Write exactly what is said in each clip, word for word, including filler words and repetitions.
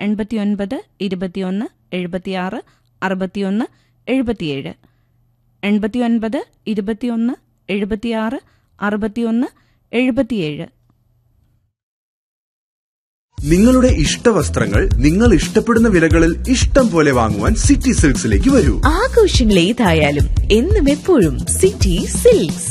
എൺപത്തിയൊൻപത് ഇരുപത്തിയൊന്ന് എഴുപത്തിയാറ് അറുപത്തിയൊന്ന് എഴുപത്തിയേഴ് എൺപത്തിയൊൻപത് ഇരുപത്തിയൊന്ന് എഴുപത്തിയാറ് അറുപത്തിയൊന്ന് എഴുപത്തിയേഴ്. നിങ്ങളുടെ ഇഷ്ടവസ്ത്രങ്ങൾ നിങ്ങൾ ഇഷ്ടപ്പെടുന്ന വിലകളിൽ ഇഷ്ടം പോലെ വാങ്ങുവാൻ സിറ്റി സിൽക്സിലേക്ക് വരൂ. ആഘോഷങ്ങൾ ഏതായാലും എന്നും എപ്പോഴും സിറ്റി സിൽക്സ്.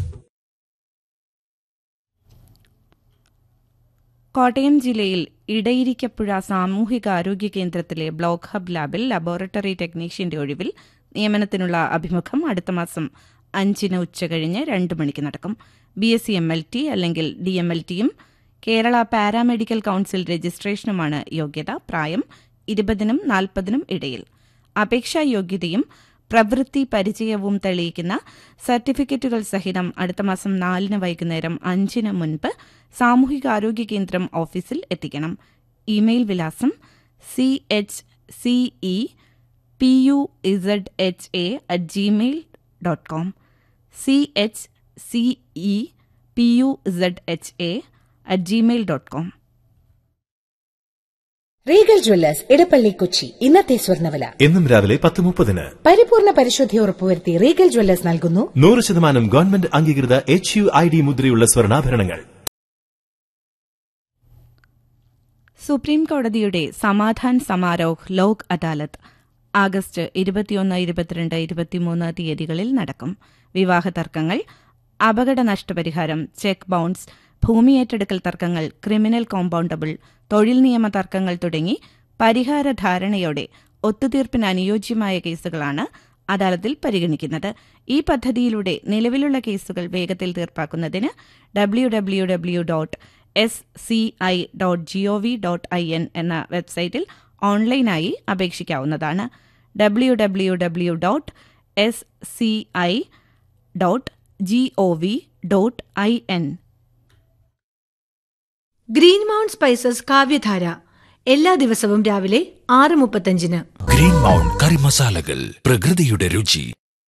കോട്ടയം ജില്ലയിൽ ഇടയിരിക്കപ്പുഴ സാമൂഹികാരോഗ്യ കേന്ദ്രത്തിലെ ബ്ലോക്ക് ഹബ് ലാബിൽ ലബോറട്ടറി ടെക്നീഷ്യന്റെ ഒഴിവിൽ നിയമനത്തിനുള്ള അഭിമുഖം അടുത്ത മാസം അഞ്ചിന് ഉച്ചകഴിഞ്ഞ് രണ്ട് മണിക്ക് നടക്കും. B S C M L T അല്ലെങ്കിൽ ഡി എം എൽ ടിയും കേരള പാരാമെഡിക്കൽ കൌൺസിൽ രജിസ്ട്രേഷനുമാണ് യോഗ്യത. പ്രായം ഇരുപതിനും നാൽപ്പതിനും ഇടയിൽ. അപേക്ഷാ യോഗ്യതയും പ്രവൃത്തി പരിചയവും തെളിയിക്കുന്ന സർട്ടിഫിക്കറ്റുകൾ സഹിതം അടുത്ത മാസം നാലിന് വൈകുന്നേരം അഞ്ചിന് മുൻപ് സാമൂഹികാരോഗ്യ കേന്ദ്രം ഓഫീസിൽ എത്തിക്കണം. ഇമെയിൽ വിലാസം C H C E P U Z H A at Gmail dot com C H C E P U Z H A at Gmail dot com. Regal Jewellers Edappally Kochi. ഇന്നത്തെ സ്വർണ്ണവില എന്നും രാവിലെ പത്ത് മുപ്പതിന് പരിപൂർണ പരിശുദ്ധി ഉറപ്പുവരുത്തി റീഗൽ ജ്വല്ലേഴ്സ് നൽകുന്നു നൂറ് ശതമാനം ഗവൺമെന്റ് അംഗീകൃത എച്ച് യു ഐ ഡി മുദ്രയുള്ള സ്വർണ്ണാഭരണങ്ങൾ. സുപ്രീം കോടതിയുടെ സമാധാൻ സമാരോഹ് ലോക് അദാലത്ത് ആഗസ്റ്റ് ഇരുപത്തിയൊന്ന് ഇരുപത്തിരണ്ട് ഇരുപത്തിമൂന്ന് തീയതികളിൽ നടക്കും. വിവാഹ തർക്കങ്ങൾ, അപകട നഷ്ടപരിഹാരം, ചെക്ക് ബൌൺസ്, ഭൂമി ഏറ്റെടുക്കൽ തർക്കങ്ങൾ, ക്രിമിനൽ കോമ്പൌണ്ടബിൾ, തൊഴിൽ നിയമ തർക്കങ്ങൾ തുടങ്ങി പരിഹാര ധാരണയോടെ ഒത്തുതീർപ്പിന് അനുയോജ്യമായ കേസുകളാണ് അദാലത്തിൽ പരിഗണിക്കുന്നത്. ഈ പദ്ധതിയിലൂടെ നിലവിലുള്ള കേസുകൾ വേഗത്തിൽ തീർപ്പാക്കുന്നതിന് W W W dot S C I dot G O V dot I N എന്ന വെബ്സൈറ്റിൽ ഓൺലൈനായി അപേക്ഷിക്കാവുന്നതാണ്. W W W dot S C I dot G O V dot I N. Green mount spices കാവ്യധാര എല്ലാ ദിവസവും രാവിലെ ആറ് മുപ്പത്തഞ്ചിന്. Green mount കറി മസാലകൾ, പ്രകൃതിയുടെ രുചി.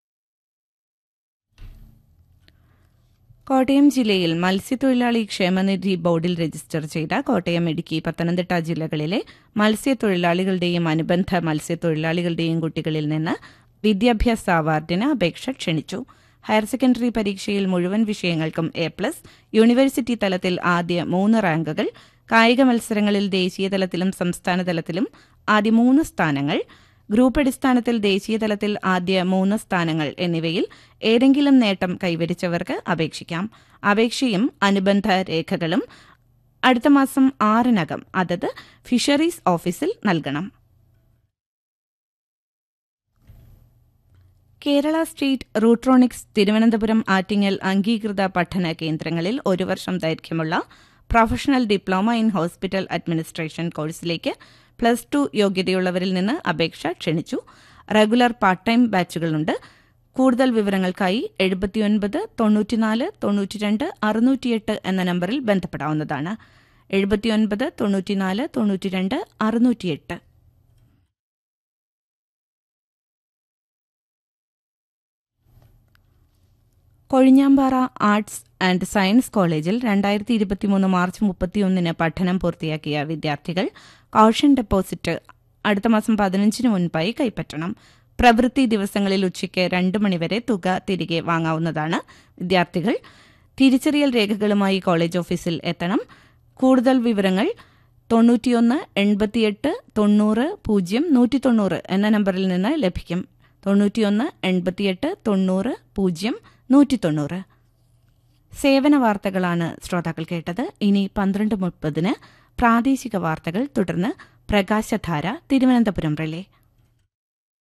കോട്ടയം ജില്ലയിൽ മത്സ്യത്തൊഴിലാളി ക്ഷേമനിധി ബോർഡിൽ രജിസ്റ്റർ ചെയ്ത കോട്ടയം, ഇടുക്കി, പത്തനംതിട്ട ജില്ലകളിലെ മത്സ്യത്തൊഴിലാളികളുടെയും അനുബന്ധ മത്സ്യത്തൊഴിലാളികളുടെയും കുട്ടികളിൽ നിന്ന് വിദ്യാഭ്യാസ അവാർഡിന് അപേക്ഷ ക്ഷണിച്ചു. ഹയർ സെക്കൻഡറി പരീക്ഷയിൽ മുഴുവൻ വിഷയങ്ങൾക്കും എ പ്ലസ്, യൂണിവേഴ്സിറ്റി തലത്തിൽ ആദ്യ മൂന്ന് റാങ്കുകൾ, കായിക മത്സരങ്ങളിൽ ദേശീയതലത്തിലും സംസ്ഥാനതലത്തിലും ആദ്യ മൂന്ന് സ്ഥാനങ്ങൾ, ഗ്രൂപ്പ് അടിസ്ഥാനത്തിൽ ദേശീയതലത്തിൽ ആദ്യ മൂന്ന് സ്ഥാനങ്ങൾ എന്നിവയിൽ ഏതെങ്കിലും നേട്ടം കൈവരിച്ചവർക്ക് അപേക്ഷിക്കാം. അപേക്ഷയും അനുബന്ധ രേഖകളും അടുത്ത മാസം ആറിനകം അതത് ഫിഷറീസ് ഓഫീസിൽ നൽകണം. കേരള സ്റ്റേറ്റ് റൂട്രോണിക്സ് തിരുവനന്തപുരം ആറ്റിങ്ങൽ അംഗീകൃത പഠന കേന്ദ്രങ്ങളിൽ ഒരു വർഷം ദൈർഘ്യമുള്ള professional diploma in hospital administration കോഴ്സിലേക്ക് പ്ലസ് ടു യോഗ്യതയുള്ളവരിൽ നിന്ന് അപേക്ഷ ക്ഷണിച്ചു. Regular part time ബാച്ചുകളുണ്ട്. കൂടുതൽ വിവരങ്ങൾക്കായി എഴുപത്തിയൊൻപത് തൊണ്ണൂറ്റിനാല് തൊണ്ണൂറ്റിരണ്ട് അറുന്നൂറ്റിയെട്ട് എന്ന നമ്പറിൽ ബന്ധപ്പെടാവുന്നതാണ്. എഴുപത്തിയൊൻപത് തൊണ്ണൂറ്റിനാല് തൊണ്ണൂറ്റിരണ്ട് അറുന്നൂറ്റിയെട്ട്. കൊഴിഞ്ഞാമ്പാറ ആർട്സ് ആൻഡ് സയൻസ് കോളേജിൽ രണ്ടായിരത്തി ഇരുപത്തിമൂന്ന് മാർച്ച് മുപ്പത്തിയൊന്നിന് പഠനം പൂർത്തിയാക്കിയ വിദ്യാർത്ഥികൾ കൌഷൻ ഡെപ്പോസിറ്റ് അടുത്ത മാസം പതിനഞ്ചിന് മുൻപായി കൈപ്പറ്റണം. പ്രവൃത്തി ദിവസങ്ങളിൽ ഉച്ചയ്ക്ക് രണ്ട് മണിവരെ തുക തിരികെ വാങ്ങാവുന്നതാണ്. വിദ്യാർത്ഥികൾ തിരിച്ചറിയൽ രേഖകളുമായി കോളേജ് ഓഫീസിൽ എത്തണം. കൂടുതൽ വിവരങ്ങൾ തൊണ്ണൂറ്റിയൊന്ന് എൺപത്തിയെട്ട് തൊണ്ണൂറ് പൂജ്യം നൂറ്റി തൊണ്ണൂറ് എന്ന നമ്പറിൽ നിന്ന് ലഭിക്കും. തൊണ്ണൂറ്റിയൊന്ന് എൺപത്തിയെട്ട് തൊണ്ണൂറ് പൂജ്യം നൂറ്റി തൊണ്ണൂറ്. സേവന വാർത്തകളാണ് ശ്രോതാക്കൾ കേട്ടത്. ഇനി പന്ത്രണ്ട് മുപ്പതിന് പ്രാദേശിക വാർത്തകൾ, തുടർന്ന് പ്രകാശധാര തിരുവനന്തപുരം റിലേ.